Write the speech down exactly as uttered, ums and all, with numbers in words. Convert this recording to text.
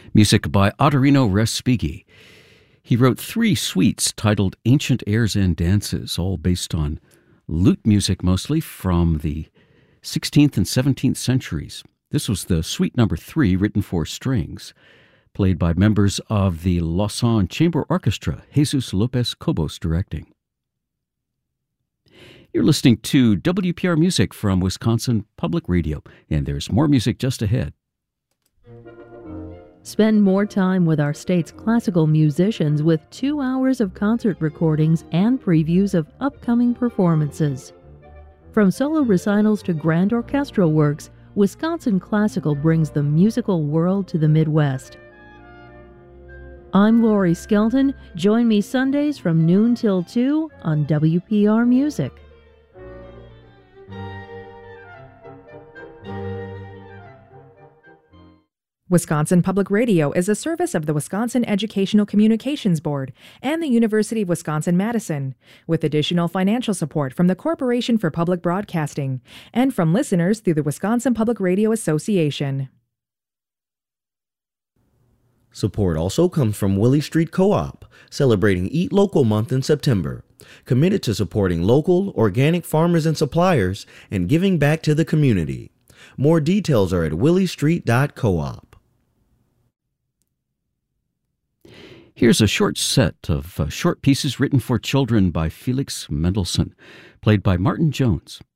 Music by Ottorino Respighi. He wrote three suites titled Ancient Airs and Dances, all based on lute music mostly from the sixteenth and seventeenth centuries. This was the suite number three, written for strings, played by members of the Lausanne Chamber Orchestra, Jesus Lopez Cobos directing. You're listening to W P R Music from Wisconsin Public Radio, and there's more music just ahead. Spend more time with our state's classical musicians with two hours of concert recordings and previews of upcoming performances. From solo recitals to grand orchestral works, Wisconsin Classical brings the musical world to the Midwest. I'm Lori Skelton. Join me Sundays from noon till two on W P R Music. Wisconsin Public Radio is a service of the Wisconsin Educational Communications Board and the University of Wisconsin-Madison, with additional financial support from the Corporation for Public Broadcasting and from listeners through the Wisconsin Public Radio Association. Support also comes from Willie Street Co-op, celebrating Eat Local Month in September, committed to supporting local, organic farmers and suppliers and giving back to the community. More details are at willie street dot coop. Here's a short set of uh, short pieces written for children by Felix Mendelssohn, played by Martin Jones.